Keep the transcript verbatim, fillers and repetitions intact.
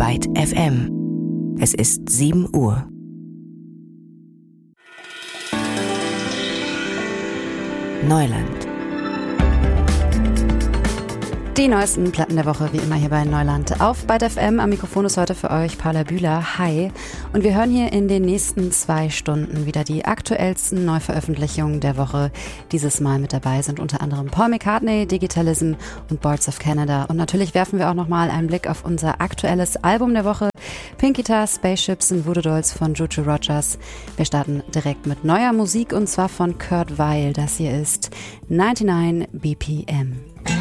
Byte F M. Es ist sieben Uhr. Neuland. Die neuesten Platten der Woche, wie immer hier bei Neuland auf Byte F M. Am Mikrofon ist heute für euch Paula Bühler. Hi. Und wir hören hier in den nächsten zwei Stunden wieder die aktuellsten Neuveröffentlichungen der Woche. Dieses Mal mit dabei sind unter anderem Paul McCartney, Digitalism und Boards of Canada. Und natürlich werfen wir auch nochmal einen Blick auf unser aktuelles Album der Woche. Pink Guitar, Spaceships und Voodoo Dolls von Juju Rogers. Wir starten direkt mit neuer Musik und zwar von Kurt Weill. Das hier ist neunundneunzig B P M.